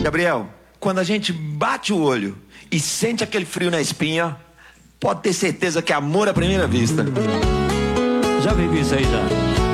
Gabriel, quando a gente bate o olho e sente aquele frio na espinha, pode ter certeza que é amor à primeira vista. Já vivi isso aí já.